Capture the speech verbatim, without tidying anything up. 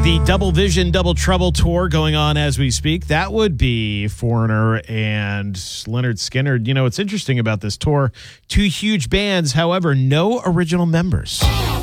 The Double Vision, Double Trouble tour going on as we speak. That would be Foreigner and Leonard Skinner. You know, what's interesting about this tour, two huge bands, however, no original members.